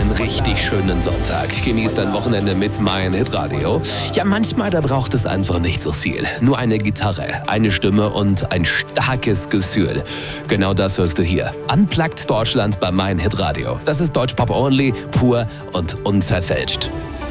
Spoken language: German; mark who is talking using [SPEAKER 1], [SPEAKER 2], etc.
[SPEAKER 1] einen richtig schönen Sonntag. Genießt ein Wochenende mit mein Hitradio. Ja, manchmal, da braucht es einfach nicht so viel. Nur eine Gitarre, eine Stimme und ein starkes Gefühl. Genau das hörst du hier. Unplugged Deutschland bei mein Hitradio. Das ist Deutschpop only, pur und unverfälscht.